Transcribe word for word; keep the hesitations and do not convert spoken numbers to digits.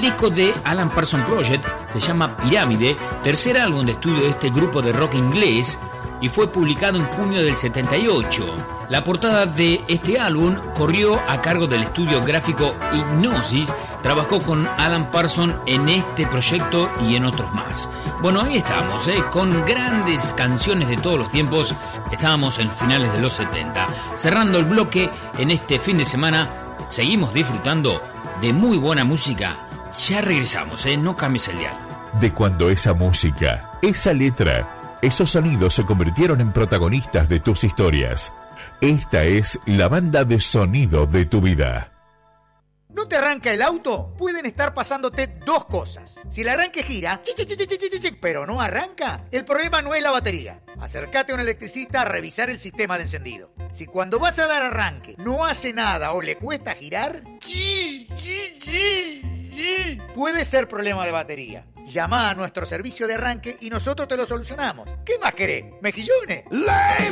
disco de Alan Parsons Project se llama Pirámide, tercer álbum de estudio de este grupo de rock inglés, y fue publicado en junio del setenta y ocho. La portada de este álbum corrió a cargo del estudio gráfico Hipgnosis. Trabajó con Alan Parsons en este proyecto y en otros más. Bueno, ahí estamos, ¿eh? Con grandes canciones de todos los tiempos. Estábamos en finales de los setenta. Cerrando el bloque en este fin de semana, seguimos disfrutando de muy buena música. Ya regresamos, ¿eh? No cambies el dial. De cuando esa música, esa letra, esos sonidos se convirtieron en protagonistas de tus historias. Esta es la banda de sonido de tu vida. ¿No te arranca el auto? Pueden estar pasándote dos cosas. Si el arranque gira, pero no arranca, el problema no es la batería. Acércate a un electricista a revisar el sistema de encendido. Si cuando vas a dar arranque no hace nada o le cuesta girar, puede ser problema de batería. Llama a nuestro servicio de arranque y nosotros te lo solucionamos. ¿Qué más querés? ¿Mejillones? Lame